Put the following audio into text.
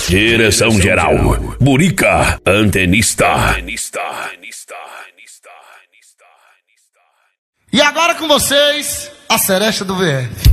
Direção geral, Burica, antenista. E agora com vocês, a seresta do VF.